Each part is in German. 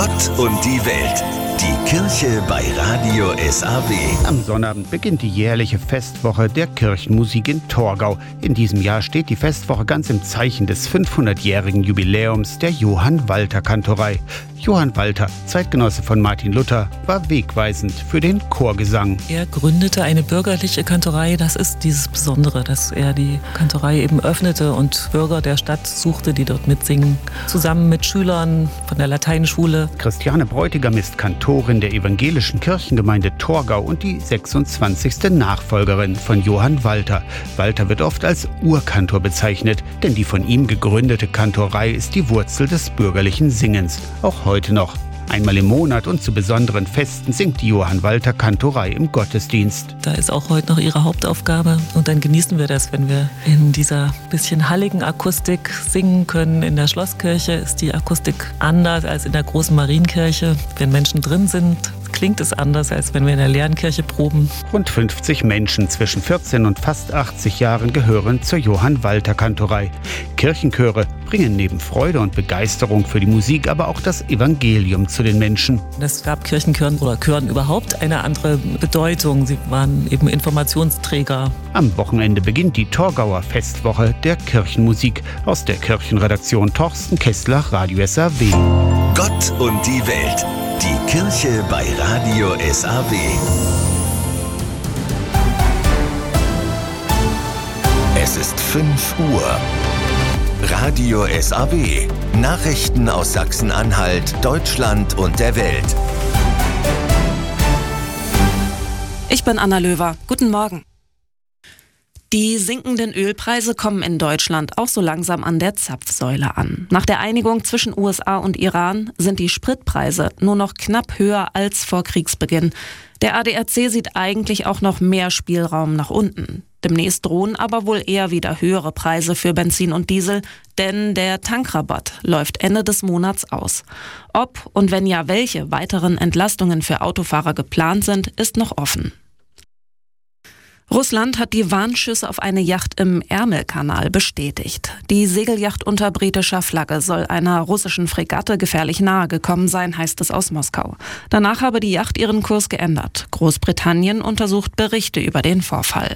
Gott und die Welt. Die Kirche bei Radio SAW. Am Sonnabend beginnt die jährliche Festwoche der Kirchenmusik in Torgau. In diesem Jahr steht die Festwoche ganz im Zeichen des 500-jährigen Jubiläums der Johann-Walter-Kantorei. Johann Walter, Zeitgenosse von Martin Luther, war wegweisend für den Chorgesang. Er gründete eine bürgerliche Kantorei. Das ist dieses Besondere, dass er die Kantorei eben öffnete und Bürger der Stadt suchte, die dort mitsingen. Zusammen mit Schülern von der Lateinschule. Christiane Bräutigam ist Kantorin der evangelischen Kirchengemeinde Torgau und die 26. Nachfolgerin von Johann Walter. Walter wird oft als Urkantor bezeichnet, denn die von ihm gegründete Kantorei ist die Wurzel des bürgerlichen Singens. Auch heute noch. Einmal im Monat und zu besonderen Festen singt die Johann-Walter-Kantorei im Gottesdienst. Da ist auch heute noch ihre Hauptaufgabe und dann genießen wir das, wenn wir in dieser bisschen halligen Akustik singen können. In der Schlosskirche ist die Akustik anders als in der großen Marienkirche. Wenn Menschen drin sind, klingt es anders, als wenn wir in der leeren Kirche proben. Rund 50 Menschen zwischen 14 und fast 80 Jahren gehören zur Johann-Walter-Kantorei. Kirchenchöre bringen neben Freude und Begeisterung für die Musik aber auch das Evangelium zu den Menschen. Es gab Kirchenchören oder Chören überhaupt eine andere Bedeutung. Sie waren eben Informationsträger. Am Wochenende beginnt die Torgauer Festwoche der Kirchenmusik. Aus der Kirchenredaktion Torsten Kessler, Radio SAW. Gott und die Welt. Die Kirche bei Radio SAW. Es ist 5 Uhr. Radio SAW. Nachrichten aus Sachsen-Anhalt, Deutschland und der Welt. Ich bin Anna Löwer. Guten Morgen. Die sinkenden Ölpreise kommen in Deutschland auch so langsam an der Zapfsäule an. Nach der Einigung zwischen USA und Iran sind die Spritpreise nur noch knapp höher als vor Kriegsbeginn. Der ADAC sieht eigentlich auch noch mehr Spielraum nach unten. Demnächst drohen aber wohl eher wieder höhere Preise für Benzin und Diesel, denn der Tankrabatt läuft Ende des Monats aus. Ob und wenn ja, welche weiteren Entlastungen für Autofahrer geplant sind, ist noch offen. Russland hat die Warnschüsse auf eine Yacht im Ärmelkanal bestätigt. Die Segelyacht unter britischer Flagge soll einer russischen Fregatte gefährlich nahe gekommen sein, heißt es aus Moskau. Danach habe die Yacht ihren Kurs geändert. Großbritannien untersucht Berichte über den Vorfall.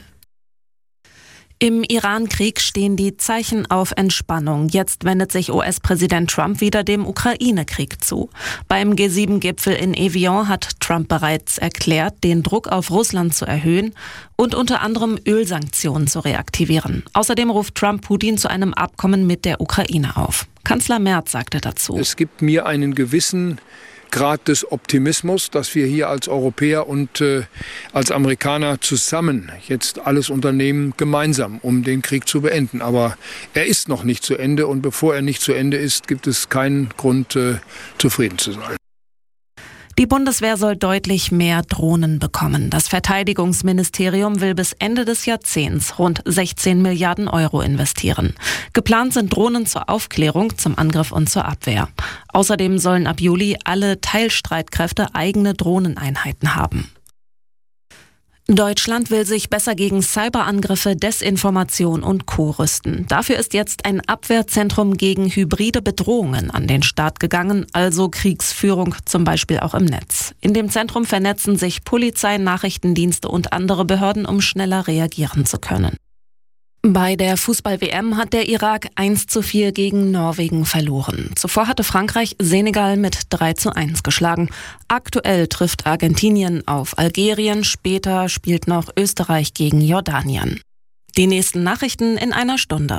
Im Iran-Krieg stehen die Zeichen auf Entspannung. Jetzt wendet sich US-Präsident Trump wieder dem Ukraine-Krieg zu. Beim G7-Gipfel in Evian hat Trump bereits erklärt, den Druck auf Russland zu erhöhen und unter anderem Ölsanktionen zu reaktivieren. Außerdem ruft Trump Putin zu einem Abkommen mit der Ukraine auf. Kanzler Merz sagte dazu: Es gibt mir einen gewissen Grad des Optimismus, dass wir hier als Europäer und als Amerikaner zusammen jetzt alles unternehmen, gemeinsam, um den Krieg zu beenden. Aber er ist noch nicht zu Ende und bevor er nicht zu Ende ist, gibt es keinen Grund, zufrieden zu sein. Die Bundeswehr soll deutlich mehr Drohnen bekommen. Das Verteidigungsministerium will bis Ende des Jahrzehnts rund 16 Milliarden Euro investieren. Geplant sind Drohnen zur Aufklärung, zum Angriff und zur Abwehr. Außerdem sollen ab Juli alle Teilstreitkräfte eigene Drohneneinheiten haben. Deutschland will sich besser gegen Cyberangriffe, Desinformation und Co. rüsten. Dafür ist jetzt ein Abwehrzentrum gegen hybride Bedrohungen an den Start gegangen, also Kriegsführung zum Beispiel auch im Netz. In dem Zentrum vernetzen sich Polizei, Nachrichtendienste und andere Behörden, um schneller reagieren zu können. Bei der Fußball-WM hat der Irak 1:4 gegen Norwegen verloren. Zuvor hatte Frankreich Senegal mit 3:1 geschlagen. Aktuell trifft Argentinien auf Algerien, später spielt noch Österreich gegen Jordanien. Die nächsten Nachrichten in einer Stunde.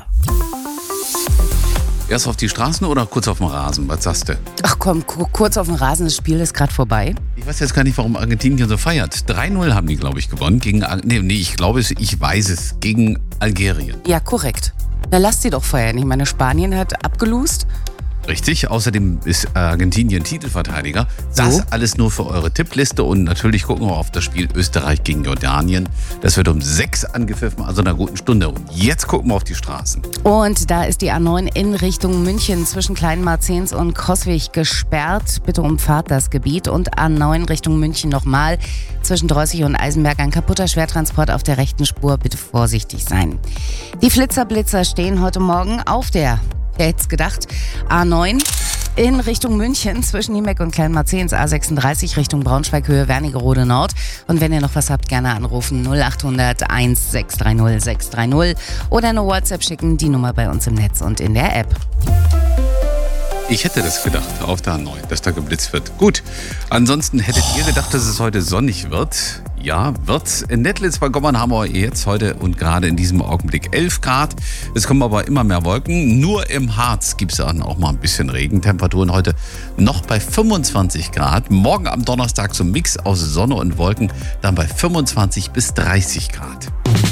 Erst auf die Straßen oder kurz auf dem Rasen? Was sagst du? Ach komm, kurz auf dem Rasen, das Spiel ist gerade vorbei. Ich weiß jetzt gar nicht, warum Argentinien so feiert. 3:0 haben die, glaube ich, gewonnen. Ich weiß es. Gegen Algerien. Ja, korrekt. Na, lass sie doch feiern. Ich meine, Spanien hat abgelost. Richtig, außerdem ist Argentinien Titelverteidiger. Das alles nur für eure Tippliste und natürlich gucken wir auf das Spiel Österreich gegen Jordanien. Das wird um 6 angepfiffen, also in einer guten Stunde. Und jetzt gucken wir auf die Straßen. Und da ist die A9 in Richtung München zwischen Kleinmarzens und Coswig gesperrt. Bitte umfahrt das Gebiet. Und A9 Richtung München nochmal zwischen Drossig und Eisenberg ein kaputter Schwertransport auf der rechten Spur. Bitte vorsichtig sein. Die Flitzer-Blitzer stehen heute Morgen auf der... Wer hätte es gedacht? A9 in Richtung München zwischen Niemeck und Kleinmarzehns, A36 Richtung Braunschweig, Höhe Wernigerode Nord. Und wenn ihr noch was habt, gerne anrufen 0800 1630 630 oder eine WhatsApp schicken, die Nummer bei uns im Netz und in der App. Ich hätte das gedacht, auf der A9, dass da geblitzt wird. Gut, ansonsten hättet ihr gedacht, dass es heute sonnig wird? Ja, wird's. In Nettlitz bei Gommern haben wir jetzt heute und gerade in diesem Augenblick 11 Grad. Es kommen aber immer mehr Wolken. Nur im Harz gibt es dann auch mal ein bisschen Regen. Temperaturen heute noch bei 25 Grad. Morgen am Donnerstag so ein Mix aus Sonne und Wolken, dann bei 25 bis 30 Grad.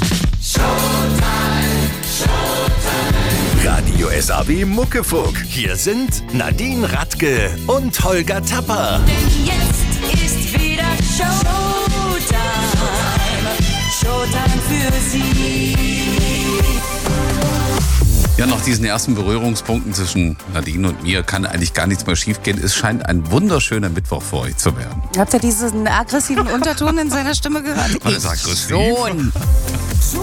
Radio SAW Muckefuck. Hier sind Nadine Radke und Holger Tapper. Jetzt ist wieder Showtime. Showtime für Sie. Ja, nach diesen ersten Berührungspunkten zwischen Nadine und mir kann eigentlich gar nichts mehr schiefgehen. Es scheint ein wunderschöner Mittwoch für euch zu werden. Habt ihr diesen aggressiven Unterton in seiner Stimme gehört? War das aggressiv? Schon.